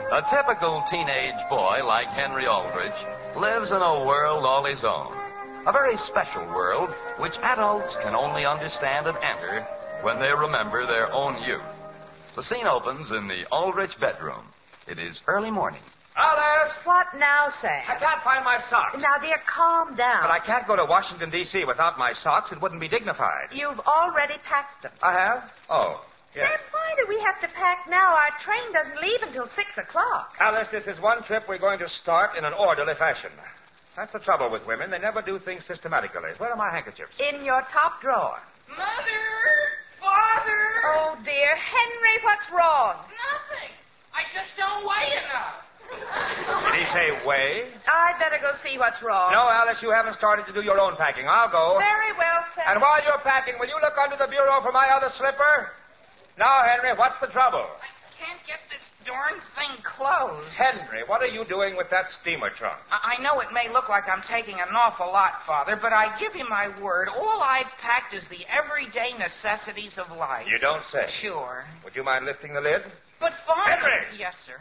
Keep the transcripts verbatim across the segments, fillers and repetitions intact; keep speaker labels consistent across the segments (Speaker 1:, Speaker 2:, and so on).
Speaker 1: A typical teenage boy like Henry Aldrich lives in a world all his own. A very special world which adults can only understand and enter when they remember their own youth. The scene opens in the Aldrich bedroom. It is early morning.
Speaker 2: Alice!
Speaker 3: What now, Sam?
Speaker 2: I can't find my socks.
Speaker 3: Now, dear, calm down.
Speaker 2: But I can't go to Washington, D C without my socks. It wouldn't be dignified.
Speaker 3: You've already packed them.
Speaker 2: I have? Oh, yes.
Speaker 3: Sam, why do we have to pack now? Our train doesn't leave until six o'clock.
Speaker 2: Alice, this is one trip we're going to start in an orderly fashion. That's the trouble with women. They never do things systematically. Where are my handkerchiefs?
Speaker 3: In your top drawer.
Speaker 4: Mother! Father!
Speaker 3: Oh, dear. Henry, what's wrong?
Speaker 4: Nothing. I just don't weigh enough.
Speaker 2: Did he say weigh?
Speaker 3: I'd better go see what's wrong.
Speaker 2: No, Alice, you haven't started to do your own packing. I'll go.
Speaker 3: Very well, Sam.
Speaker 2: And while you're packing, will you look under the bureau for my other slipper? Now, Henry, what's the trouble?
Speaker 4: I can't get this darn thing closed.
Speaker 2: Henry, what are you doing with that steamer trunk?
Speaker 4: I, I know it may look like I'm taking an awful lot, Father, but I give you my word, all I've packed is the everyday necessities of life.
Speaker 2: You don't say.
Speaker 4: Sure.
Speaker 2: Would you mind lifting the lid?
Speaker 4: But, Father...
Speaker 2: Henry!
Speaker 4: Yes, sir.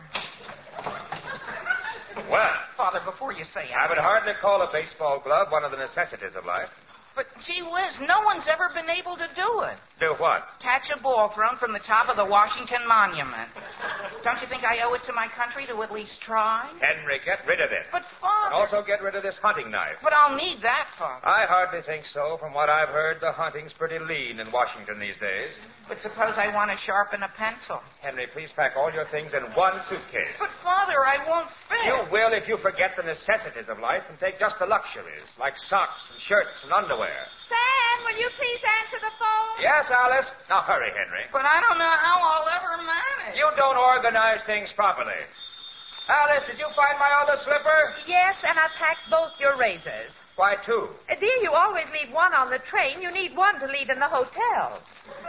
Speaker 2: Well,
Speaker 4: Father, before you say
Speaker 2: I would hardly call a baseball glove one of the necessities of life.
Speaker 4: But, gee whiz, no one's ever been able to do it.
Speaker 2: Do what?
Speaker 4: Catch a ball thrown from the top of the Washington Monument. Don't you think I owe it to my country to at least try?
Speaker 2: Henry, get rid of it.
Speaker 4: But, Father...
Speaker 2: And also get rid of this hunting knife.
Speaker 4: But I'll need that, Father.
Speaker 2: I hardly think so. From what I've heard, the hunting's pretty lean in Washington these days.
Speaker 4: But suppose I want to sharpen a pencil.
Speaker 2: Henry, please pack all your things in one suitcase.
Speaker 4: But, Father, I won't fit.
Speaker 2: You will if you forget the necessities of life and take just the luxuries, like socks and shirts and underwear.
Speaker 3: Sam, will you please answer the phone?
Speaker 2: Yes, Alice. Now hurry, Henry.
Speaker 4: But I don't know how I'll ever manage.
Speaker 2: You don't organize things properly. Alice, did you find my other slipper?
Speaker 3: Yes, and I packed both your razors.
Speaker 2: Why, two?
Speaker 3: Uh, dear, you always leave one on the train. You need one to leave in the hotel.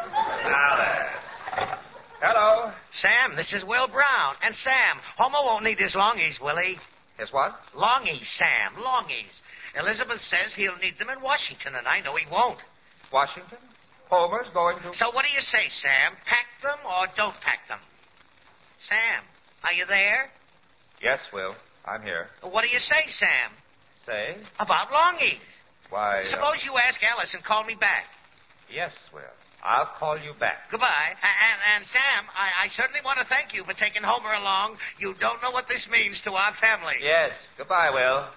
Speaker 2: Alice. Hello.
Speaker 5: Sam, this is Will Brown. And Sam, Homer won't need his longies, will he?
Speaker 2: His what?
Speaker 5: Longies, Sam, longies. Elizabeth says he'll need them in Washington, and I know he won't.
Speaker 2: Washington? Homer's going to...
Speaker 5: So what do you say, Sam? Pack them or don't pack them? Sam, are you there?
Speaker 2: Yes, Will. I'm here.
Speaker 5: What do you say, Sam?
Speaker 2: Say?
Speaker 5: About longies.
Speaker 2: Why... Uh...
Speaker 5: Suppose you ask Alice and call me back.
Speaker 2: Yes, Will. I'll call you back.
Speaker 5: Goodbye. And, and Sam, I, I certainly want to thank you for taking Homer along. You don't know what this means to our family.
Speaker 2: Yes. Goodbye, Will.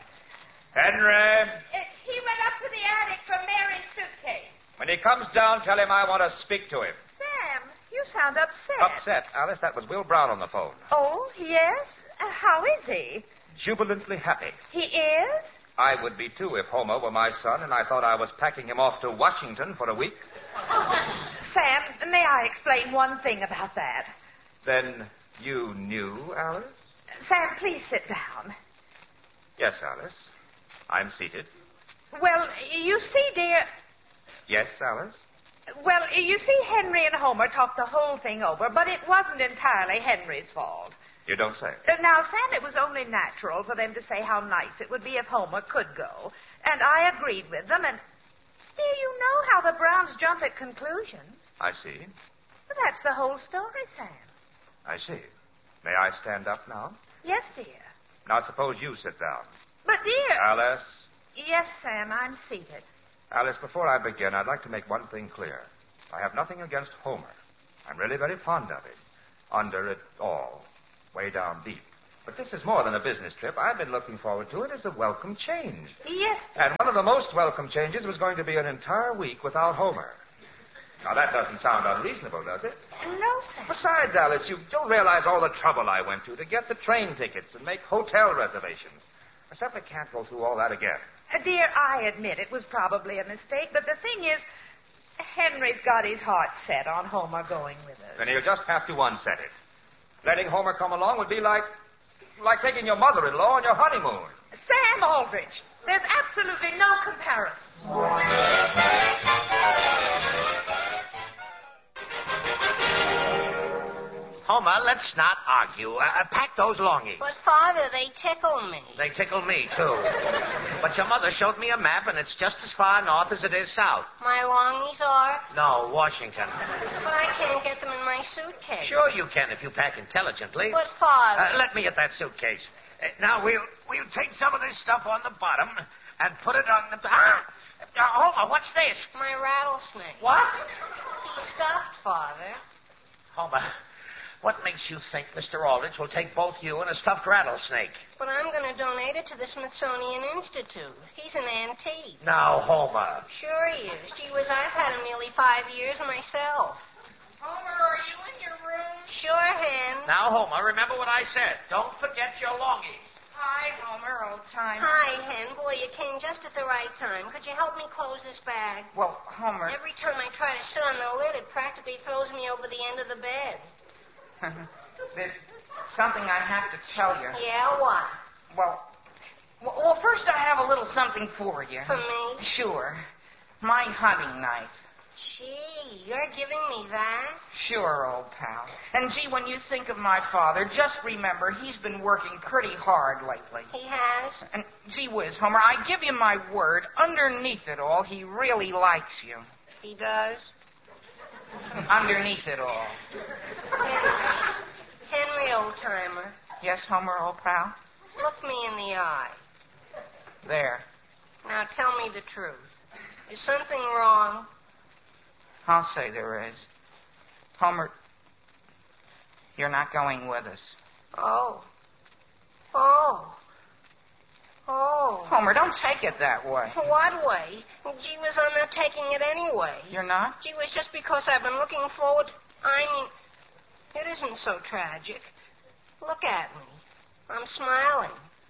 Speaker 2: Henry.
Speaker 3: Uh, he went up to the attic for Mary's suitcase.
Speaker 2: When he comes down, tell him I want to speak to him.
Speaker 3: Sam, you sound upset.
Speaker 2: Upset? Alice, that was Will Brown on the phone.
Speaker 3: Oh, yes? Uh, how is he?
Speaker 2: Jubilantly happy.
Speaker 3: He is?
Speaker 2: I would be, too, if Homer were my son and I thought I was packing him off to Washington for a week.
Speaker 3: Sam, may I explain one thing about that?
Speaker 2: Then you knew, Alice?
Speaker 3: Sam, please sit down.
Speaker 2: Yes, Alice. I'm seated.
Speaker 3: Well, you see, dear...
Speaker 2: Yes, Alice?
Speaker 3: Well, you see, Henry and Homer talked the whole thing over, but it wasn't entirely Henry's fault.
Speaker 2: You don't say.
Speaker 3: Uh, now, Sam, it was only natural for them to say how nice it would be if Homer could go. And I agreed with them, and... Dear, you know how the Browns jump at conclusions.
Speaker 2: I see.
Speaker 3: Well, that's the whole story, Sam.
Speaker 2: I see. May I stand up now?
Speaker 3: Yes, dear.
Speaker 2: Now, suppose you sit down.
Speaker 3: But, dear...
Speaker 2: Alice?
Speaker 3: Yes, Sam, I'm seated.
Speaker 2: Alice, before I begin, I'd like to make one thing clear. I have nothing against Homer. I'm really very fond of him. Under it all. Way down deep. But this is more than a business trip. I've been looking forward to it as a welcome change.
Speaker 3: Yes, dear.
Speaker 2: And one of the most welcome changes was going to be an entire week without Homer. Now, that doesn't sound unreasonable, does it?
Speaker 3: No, Sam.
Speaker 2: Besides, Alice, you don't realize all the trouble I went to to get the train tickets and make hotel reservations. I simply can't go through all that again.
Speaker 3: Uh, dear, I admit it was probably a mistake, but the thing is, Henry's got his heart set on Homer going with us.
Speaker 2: Then he'll just have to unset it. Letting Homer come along would be like... like taking your mother-in-law on your honeymoon.
Speaker 3: Sam Aldrich, there's absolutely no comparison.
Speaker 5: Homer, let's not argue. Uh, uh, pack those longies.
Speaker 6: But, Father, they tickle me.
Speaker 5: They tickle me, too. But your mother showed me a map, and it's just as far north as it is south.
Speaker 6: My longies are?
Speaker 5: No, Washington.
Speaker 6: But I can't get them in my suitcase.
Speaker 5: Sure you can if you pack intelligently.
Speaker 6: But, Father...
Speaker 5: Uh, let me at that suitcase. Uh, now, we'll, we'll take some of this stuff on the bottom and put it on the... Ah! Uh, Homer, what's this?
Speaker 6: My rattlesnake.
Speaker 5: What?
Speaker 6: He's stuffed, Father.
Speaker 5: Homer, what makes you think Mister Aldrich will take both you and a stuffed rattlesnake?
Speaker 6: But I'm going to donate it to the Smithsonian Institute. He's an antique.
Speaker 5: Now, Homer.
Speaker 6: Sure he is. Gee whiz, I've had him nearly five years myself.
Speaker 4: Homer, are you in your room?
Speaker 6: Sure, Hen.
Speaker 5: Now, Homer, remember what I said. Don't forget your longies.
Speaker 4: Hi, Homer, old timer.
Speaker 6: Hi, Hen. Boy, you came just at the right time. Could you help me close this bag?
Speaker 4: Well, Homer...
Speaker 6: Every time I try to sit on the lid, it practically throws me over the end of the bed.
Speaker 4: There's something I have to tell you.
Speaker 6: Yeah, what?
Speaker 4: Well, well, well, first I have a little something for you.
Speaker 6: For me?
Speaker 4: Sure. My hunting knife.
Speaker 6: Gee, you're giving me that?
Speaker 4: Sure, old pal. And, gee, when you think of my father, just remember he's been working pretty hard lately.
Speaker 6: He has?
Speaker 4: And, gee whiz, Homer, I give you my word, underneath it all, he really likes you.
Speaker 6: He does?
Speaker 4: Underneath it all.
Speaker 6: Henry. Henry, old-timer.
Speaker 4: Yes, Homer, old pal?
Speaker 6: Look me in the eye.
Speaker 4: There.
Speaker 6: Now tell me the truth. Is something wrong?
Speaker 4: I'll say there is. Homer, you're not going with us.
Speaker 6: Oh. Oh. Oh.
Speaker 4: Homer, don't take it that way.
Speaker 6: What way? Gee whiz, I'm not taking it anyway.
Speaker 4: You're not?
Speaker 6: Gee whiz, just because I've been looking forward... I mean, it isn't so tragic. Look at me. I'm smiling.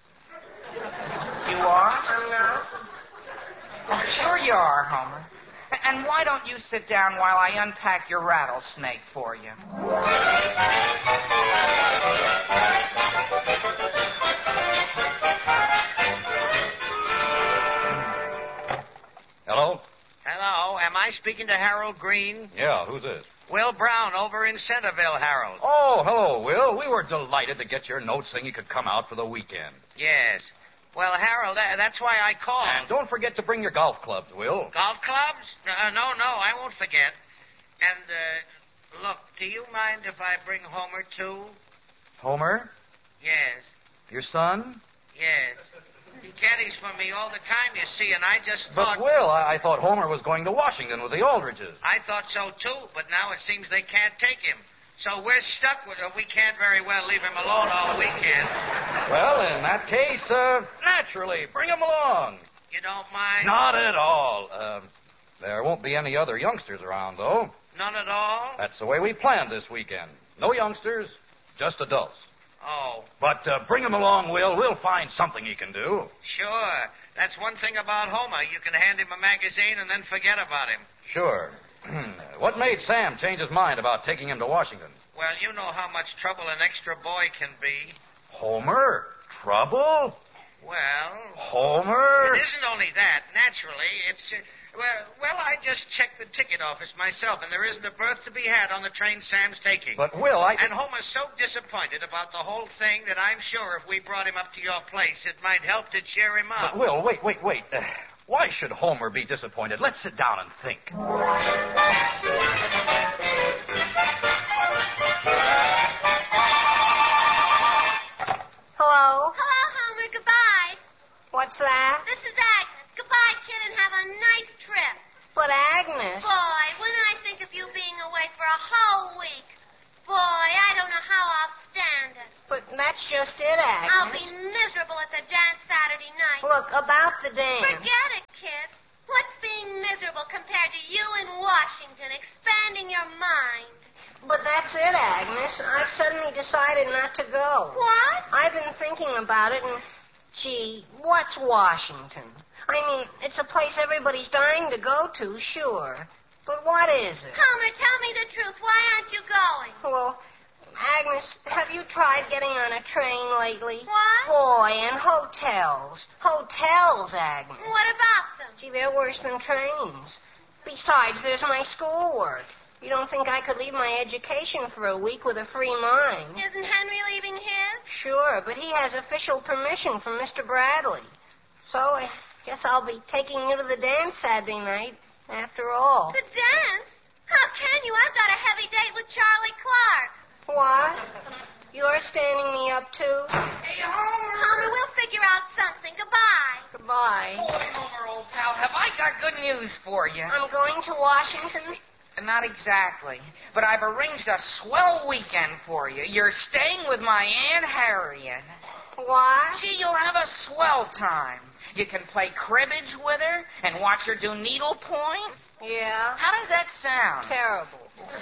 Speaker 4: You are?
Speaker 6: I'm not.
Speaker 4: Oh, sure you are, Homer. And why don't you sit down while I unpack your rattlesnake for you?
Speaker 7: Hello?
Speaker 5: Hello, am I speaking to Harold Green?
Speaker 7: Yeah, who's this?
Speaker 5: Will Brown over in Centerville, Harold.
Speaker 7: Oh, hello, Will. We were delighted to get your note saying you could come out for the weekend.
Speaker 5: Yes. Well, Harold, that, that's why I called.
Speaker 7: And don't forget to bring your golf clubs, Will.
Speaker 5: Golf clubs? Uh, no, no, I won't forget. And, uh, look, do you mind if I bring Homer, too?
Speaker 7: Homer?
Speaker 5: Yes.
Speaker 7: Your son?
Speaker 5: Yes. He caddies for me all the time, you see, and I just thought...
Speaker 7: But, Will, I, I thought Homer was going to Washington with the Aldriches.
Speaker 5: I thought so, too, but now it seems they can't take him. So we're stuck with him. We can't very well leave him alone all weekend.
Speaker 7: Well, in that case, uh, naturally, bring him along.
Speaker 5: You don't mind?
Speaker 7: Not at all. Uh, there won't be any other youngsters around, though.
Speaker 5: None at all?
Speaker 7: That's the way we planned this weekend. No youngsters, just adults.
Speaker 5: Oh.
Speaker 7: But uh, bring him along, Will. We'll find something he can do.
Speaker 5: Sure. That's one thing about Homer. You can hand him a magazine and then forget about him.
Speaker 7: Sure. What made Sam change his mind about taking him to Washington?
Speaker 5: Well, you know how much trouble an extra boy can be.
Speaker 7: Homer? Trouble?
Speaker 5: Well...
Speaker 7: Homer?
Speaker 5: It isn't only that. Naturally, it's... Uh, well, well, I just checked the ticket office myself, and there isn't a berth to be had on the train Sam's taking.
Speaker 7: But, Will, I...
Speaker 5: And Homer's so disappointed about the whole thing that I'm sure if we brought him up to your place, it might help to cheer him up.
Speaker 7: But, Will, wait, wait, wait. Uh, why should Homer be disappointed? Let's sit down and think.
Speaker 6: Hello?
Speaker 8: Hello, Homer. Goodbye.
Speaker 6: What's that?
Speaker 8: This is Agnes. Goodbye, kid, and have a nice trip.
Speaker 6: But, Agnes...
Speaker 8: Boy, when I think of you being away for a whole week, boy, I don't know how I'll stand it.
Speaker 6: But that's just it, Agnes.
Speaker 8: I'll be miserable at the dance Saturday night.
Speaker 6: Look, about the dance...
Speaker 8: Forget it, kid. What's being miserable compared to you in Washington, expanding your mind?
Speaker 6: But that's it, Agnes. I've suddenly decided not to go.
Speaker 8: What?
Speaker 6: I've been thinking about it, and, gee, what's Washington? I mean, it's a place everybody's dying to go to, sure. But what is it?
Speaker 8: Homer, tell me the truth. Why aren't you going?
Speaker 6: Well, Agnes, have you tried getting on a train lately?
Speaker 8: What?
Speaker 6: Boy, and hotels. Hotels, Agnes.
Speaker 8: What about them?
Speaker 6: Gee, they're worse than trains. Besides, there's my schoolwork. You don't think I could leave my education for a week with a free mind?
Speaker 8: Isn't Henry leaving his?
Speaker 6: Sure, but he has official permission from Mister Bradley. So I guess I'll be taking you to the dance Saturday night, after all.
Speaker 8: The dance? How can you? I've got a heavy date with Charlie Clark.
Speaker 6: What? You're standing me up, too?
Speaker 4: Hey, Homer.
Speaker 8: Homer, we'll figure out something. Goodbye.
Speaker 6: Goodbye.
Speaker 4: Boy, Homer, old pal, have I got good news for you?
Speaker 6: I'm going to Washington.
Speaker 4: Not exactly, but I've arranged a swell weekend for you. You're staying with my Aunt Harriet.
Speaker 6: What?
Speaker 4: Gee, you'll have a swell time. You can play cribbage with her and watch her do needlepoint.
Speaker 6: Yeah?
Speaker 4: How does that sound?
Speaker 6: Terrible.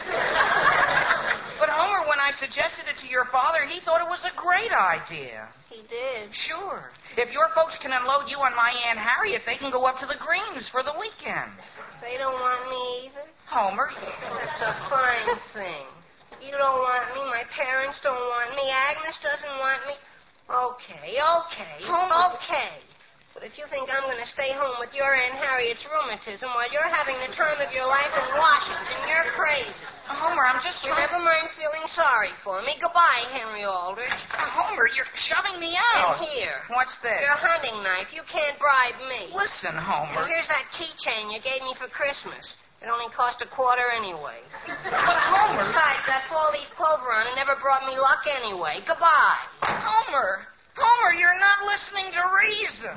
Speaker 4: But, Homer, when I suggested it to your father, he thought it was a great idea.
Speaker 6: He did.
Speaker 4: Sure. If your folks can unload you on my Aunt Harriet, they can go up to the Greens for the weekend.
Speaker 6: They don't want me either?
Speaker 4: Homer.
Speaker 6: That's a fine thing. You don't want me. My parents don't want me. Agnes doesn't want me. Okay, okay,
Speaker 4: Homer.
Speaker 6: okay. But if you think I'm going to stay home with your Aunt Harriet's rheumatism while you're having the time of your life in Washington, you're crazy.
Speaker 4: Homer, I'm just
Speaker 6: You
Speaker 4: trying...
Speaker 6: never mind feeling sorry for me. Goodbye, Henry Aldrich.
Speaker 4: Homer, you're shoving me out.
Speaker 6: And here.
Speaker 4: What's this?
Speaker 6: Your hunting knife. You can't bribe me.
Speaker 4: Listen,
Speaker 6: And
Speaker 4: Homer.
Speaker 6: here's that keychain you gave me for Christmas. It only cost a quarter anyway.
Speaker 4: But, Homer...
Speaker 6: Besides, that four-leaf clover on it never brought me luck anyway. Goodbye.
Speaker 4: Homer... Homer, you're not listening to reason.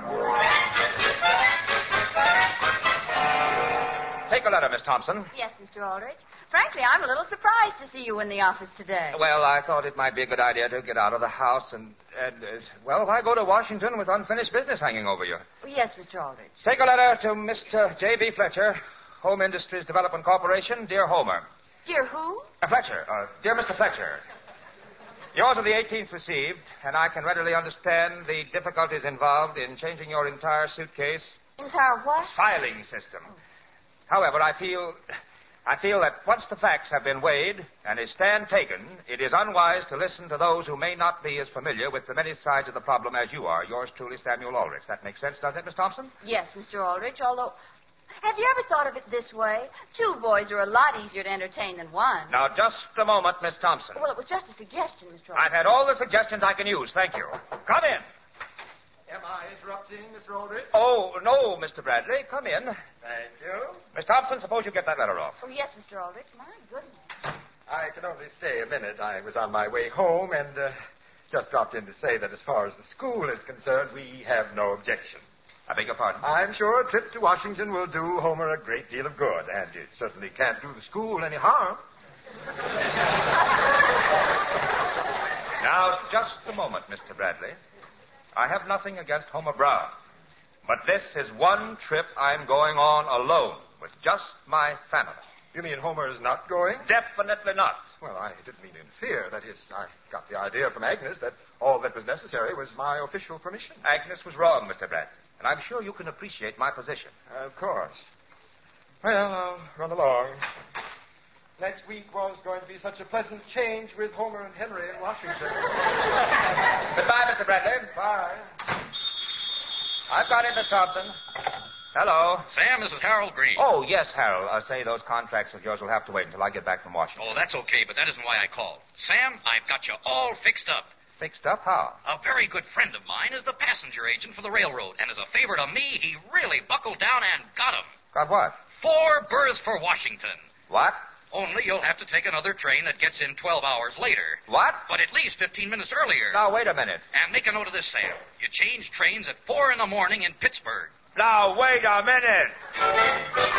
Speaker 2: Take a letter, Miss Thompson.
Speaker 9: Yes, Mister Aldrich. Frankly, I'm a little surprised to see you in the office today.
Speaker 2: Well, I thought it might be a good idea to get out of the house and, and uh, well, why go to Washington with unfinished business hanging over you?
Speaker 9: Oh, yes, Mister Aldrich.
Speaker 2: Take a letter to Mister J B. Fletcher, Home Industries Development Corporation. Dear Homer.
Speaker 9: Dear who?
Speaker 2: Uh, Fletcher. Uh, dear Mister Fletcher. Yours of the eighteenth received, and I can readily understand the difficulties involved in changing your entire suitcase
Speaker 9: Entire what?
Speaker 2: filing system. However, I feel... I feel that once the facts have been weighed and a stand taken, it is unwise to listen to those who may not be as familiar with the many sides of the problem as you are. Yours truly, Samuel Aldrich. That makes sense, doesn't it, Miss Thompson?
Speaker 9: Yes, Mister Aldrich, although... Have you ever thought of it this way? Two boys are a lot easier to entertain than one.
Speaker 2: Now, just a moment, Miss Thompson.
Speaker 9: Well, it was just a suggestion, Mister Aldrich.
Speaker 2: I've had all the suggestions I can use. Thank you. Come in.
Speaker 10: Am I interrupting, Mister Aldrich?
Speaker 2: Oh, no, Mister Bradley. Come in.
Speaker 10: Thank you.
Speaker 2: Miss Thompson, suppose you get that letter off.
Speaker 9: Oh, yes, Mister Aldrich. My goodness.
Speaker 10: I can only stay a minute. I was on my way home and uh, just dropped in to say that as far as the school is concerned, we have no objection.
Speaker 2: I beg your pardon?
Speaker 10: I'm sure a trip to Washington will do Homer a great deal of good, and it certainly can't do the school any harm.
Speaker 2: Now, just a moment, Mister Bradley. I have nothing against Homer Brown, but this is one trip I'm going on alone with just my family.
Speaker 10: You mean Homer is not going?
Speaker 2: Definitely not.
Speaker 10: Well, I didn't mean to interfere. That is, I got the idea from Agnes that all that was necessary was my official permission.
Speaker 2: Agnes was wrong, Mister Bradley, and I'm sure you can appreciate my position.
Speaker 10: Of course. Well, I'll run along. Next week was going to be such a pleasant change with Homer and Henry in Washington.
Speaker 2: Goodbye, Mister Bradley.
Speaker 10: Bye.
Speaker 2: I've got it, Miss Thompson. Hello.
Speaker 7: Sam, this is Harold Green.
Speaker 2: Oh, yes, Harold. Uh, say those contracts of yours will have to wait until I get back from Washington.
Speaker 7: Oh, that's okay, but that isn't why I called. Sam, I've got you all fixed up.
Speaker 2: Fixed up? How?
Speaker 7: A very good friend of mine is the passenger agent for the railroad, and as a favor to me, he really buckled down and got 'em.
Speaker 2: Got what?
Speaker 7: Four berths for Washington.
Speaker 2: What?
Speaker 7: Only you'll have to take another train that gets in twelve hours later.
Speaker 2: What?
Speaker 7: But at least fifteen minutes earlier.
Speaker 2: Now, wait a minute.
Speaker 7: And make a note of this, Sam. You change trains at four in the morning in Pittsburgh.
Speaker 2: Now, wait a minute.